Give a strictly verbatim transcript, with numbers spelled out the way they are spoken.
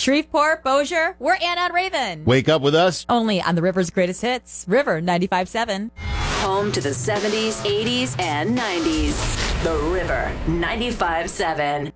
Shreveport, Bossier, we're Anna and Raven. Wake up with us. Only on the River's Greatest Hits, River ninety-five point seven. Home to the seventies, eighties, and nineties. The River ninety-five point seven.